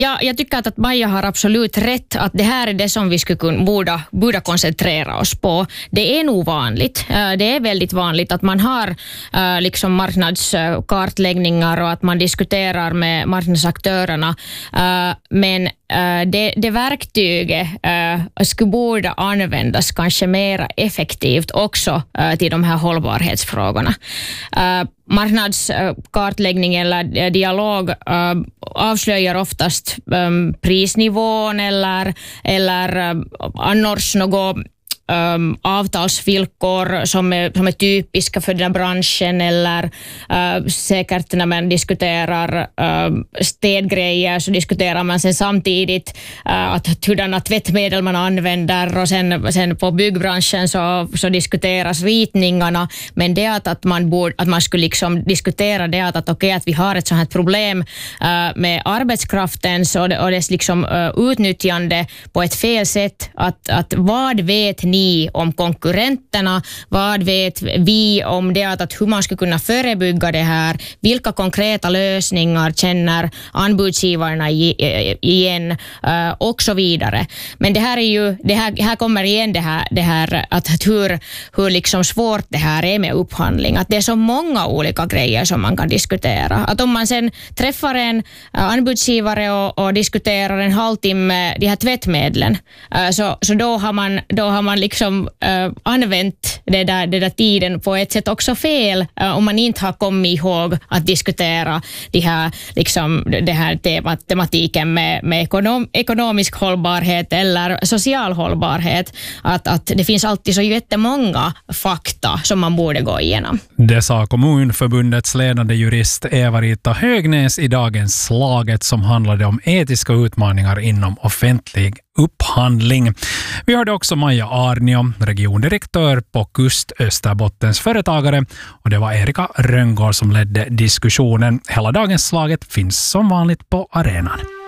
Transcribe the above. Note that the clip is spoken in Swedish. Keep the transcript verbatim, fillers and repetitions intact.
Ja, jag tycker att, att Maja har absolut rätt att det här är det som vi skulle kunna, borde, borde koncentrera oss på. Det är nog vanligt. Det är väldigt vanligt att man har liksom marknadskartläggningar och att man diskuterar med marknadsaktörerna. Men det, det verktyget skulle borde användas kanske mer effektivt också till de här hållbarhetsfrågorna. Marknadskartläggning eller dialog äh, avslöjar oftast ähm, prisnivån eller, eller äh, annars något Um, avtalsvillkor som är, som är typiska för den här branschen eller uh, säkert när man diskuterar uh, städgrejer så diskuterar man sen samtidigt uh, att hurdana tvättmedel man använder och sen, sen på byggbranschen så, så diskuteras ritningarna, men det att, att, man, borde, att man skulle liksom diskutera det att, att, okay, att vi har ett sånt här problem uh, med arbetskraftens och, och dess liksom, uh, utnyttjande på ett fel sätt, att, att vad vet ni om konkurrenterna, vad vet vi om det att hur man ska kunna förebygga det här, vilka konkreta lösningar känner anbudsgivarna igen och så vidare. Men det här är ju, det här, här kommer igen det här, det här att hur, hur liksom svårt det här är med upphandling, att det är så många olika grejer som man kan diskutera. Att om man sen träffar en anbudsgivare och, och diskuterar en halvtimme de här tvättmedlen, så, så då har man, då har man liksom uh, använt det där, det där tiden på ett sätt också fel uh, om man inte har kommit ihåg att diskutera de här, liksom, det här temat, tematiken med, med ekonom, ekonomisk hållbarhet eller social hållbarhet. Att, att det finns alltid så jättemånga fakta som man borde gå igenom. Det sa Kommunförbundets ledande jurist Eva-Rita Högnäs i dagens Slaget som handlade om etiska utmaningar inom offentlig upphandling. Vi hörde också Maja Arnio, regiondirektör på Kust Österbottens företagare, och det var Erika Röngård som ledde diskussionen. Hela dagens Slaget finns som vanligt på arenan.